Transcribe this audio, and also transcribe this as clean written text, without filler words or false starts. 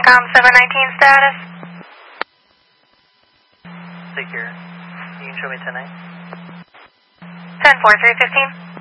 CENTCOM 719 status. Secure. You can show me tonight. 10-4, 315.